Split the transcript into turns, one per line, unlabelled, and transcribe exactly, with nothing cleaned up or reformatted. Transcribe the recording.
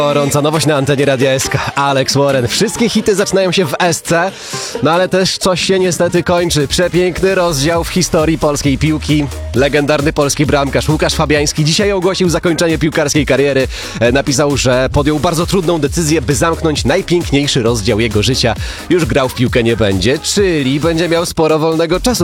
Gorąca nowość na antenie Radia S K. Alex Warren. Wszystkie hity zaczynają się w S C, no ale też coś się niestety kończy. Przepiękny rozdział w historii polskiej piłki. Legendarny polski bramkarz Łukasz Fabiański dzisiaj ogłosił zakończenie piłkarskiej kariery. Napisał, że podjął bardzo trudną decyzję, by zamknąć najpiękniejszy rozdział jego życia. Już grał w piłkę nie będzie, czyli będzie miał sporo wolnego czasu.